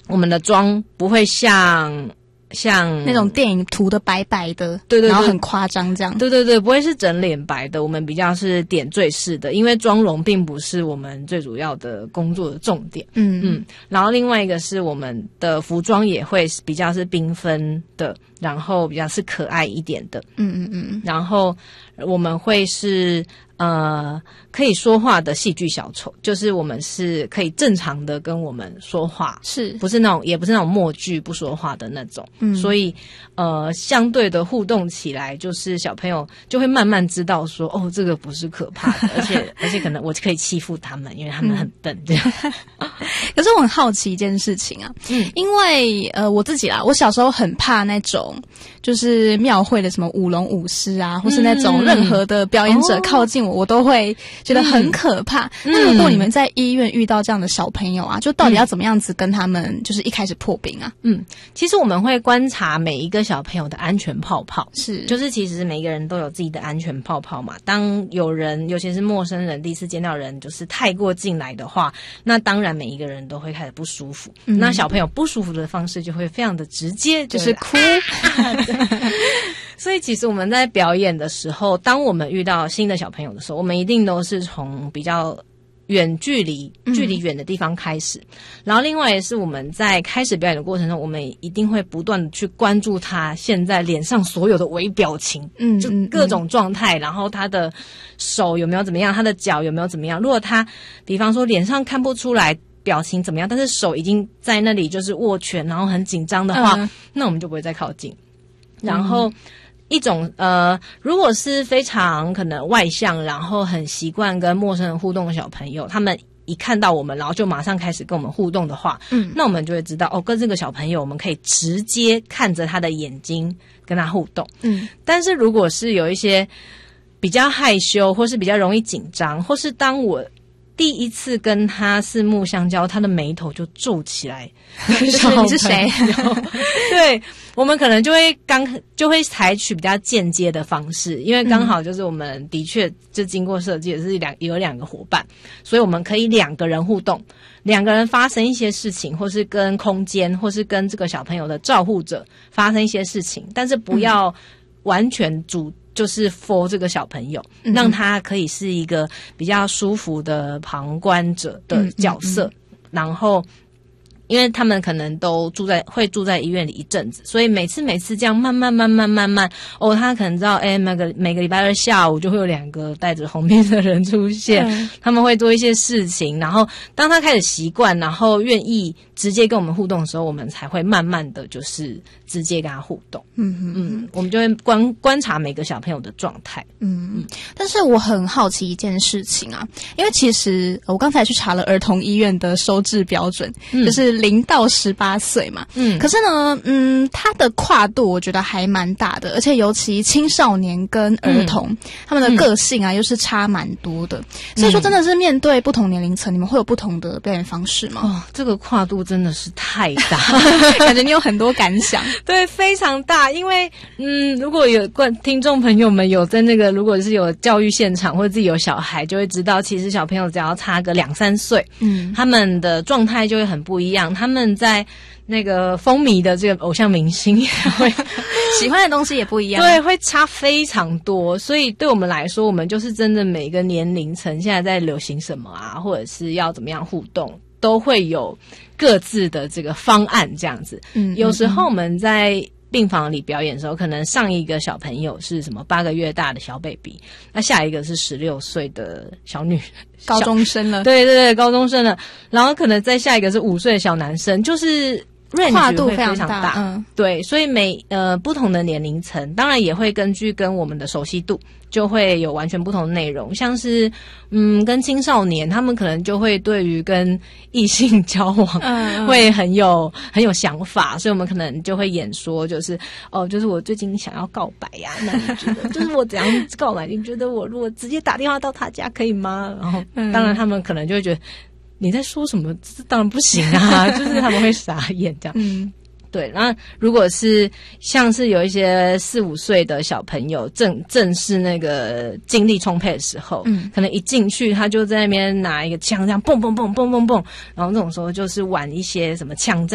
我们的妆不会像那种电影涂的白白的， 对， 然后很夸张这样。 对，不会是整脸白的，我们比较是点缀式的，因为妆容并不是我们最主要的工作的重点。然后另外一个是我们的服装也会比较是缤纷的，然后比较是可爱一点的。然后我们会是可以说话的戏剧小丑，就是我们是可以正常的跟我们说话， 是不是那种也不是那种默剧不说话的那种。所以相对的互动起来，就是小朋友就会慢慢知道说，哦，这个不是可怕的，而且可能我可以欺负他们，因为他们很笨这样。 可是我很好奇一件事情啊，因为我自己啦，我小时候很怕那种就是庙会的什么舞龙舞狮啊，或是那种任何的表演者靠近我都会觉得很可怕。那如果你们在医院遇到这样的小朋友啊，就到底要怎么样子跟他们就是一开始破冰啊？ 其实我们会观察每一个小朋友的安全泡泡，就是其实每一个人都有自己的安全泡泡嘛。当有人尤其是陌生人第一次见到人就是太过进来的话，那当然每一个人都会开始不舒服。那小朋友不舒服的方式就会非常的直接，就是哭。所以其实我们在表演的时候，当我们遇到新的小朋友的时候，我们一定都是从比较远距离远的地方开始。然后另外也是我们在开始表演的过程中，我们一定会不断的去关注他现在脸上所有的微表情，就各种状态，然后他的手有没有怎么样，他的脚有没有怎么样。如果他比方说脸上看不出来表情怎么样，但是手已经在那里就是握拳然后很紧张的话，那我们就不会再靠近。然后一种如果是非常可能外向，然后很习惯跟陌生人互动的小朋友，他们一看到我们然后就马上开始跟我们互动的话，那我们就会知道跟这个小朋友我们可以直接看着他的眼睛跟他互动。但是如果是有一些比较害羞，或是比较容易紧张，或是当我第一次跟他四目相交，他的眉头就皱起来。 你是谁？ 对，我们可能就会采取比较间接的方式，因为刚好就是我们的确就经过设计也是有两个伙伴，所以我们可以两个人互动，两个人发生一些事情，或是跟空间，或是跟这个小朋友的照护者发生一些事情，但是不要完全就是 for 这个小朋友，让他可以是一个比较舒服的旁观者的角色。然后因为他们可能都会住在医院里一阵子，所以每次这样慢慢他可能知道每个礼拜二下午就会有2个戴着红面的人出现，他们会做一些事情，然后当他开始习惯，然后愿意直接跟我们互动的时候，我们才会慢慢的就是直接跟他互动。我们就会观察每个小朋友的状态。 但是我很好奇一件事情啊，因为其实我刚才去查了儿童医院的收治标准，就是0到18岁嘛。可是呢，它的跨度我觉得还蛮大的，而且尤其青少年跟儿童，他们的个性啊又是差蛮多的。所以说真的是面对不同年龄层，你们会有不同的表演方式吗？ 这个跨度真的是太大， 感觉你有很多感想。 对，非常大。因为如果有听众朋友们有在那个如果是有教育现场或者自己有小孩，就会知道其实小朋友只要差个2-3岁，他们的状态就会很不一样。他们在那个风靡的这个偶像明星也会喜欢的东西也不一样， 对，会差非常多。所以对我们来说，我们就是真的每个年龄层现在在流行什么啊，或者是要怎么样互动，都会有各自的这个方案这样子。有时候我们在病房里表演的时候，可能上一个小朋友是什么8个月大的小 baby， 那下一个是16岁的小女高中生了， 对，高中生了，然后可能再下一个是5岁的小男生，就是跨度非常大。对，所以不同的年龄层，当然也会根据跟我们的熟悉度，就会有完全不同的内容。像是跟青少年，他们可能就会对于跟异性交往会很有想法，所以我们可能就会演说，就是就是我最近想要告白呀，那你觉得就是我怎样告白？你觉得我如果直接打电话到他家可以吗？然后当然他们可能就会觉得你在说什么？这当然不行啊！就是他们会傻眼这样。对。那如果是像是有一些4-5岁的小朋友，正是那个精力充沛的时候，可能一进去他就在那边拿一个枪这样蹦蹦蹦蹦蹦蹦，然后这种时候就是玩一些什么枪战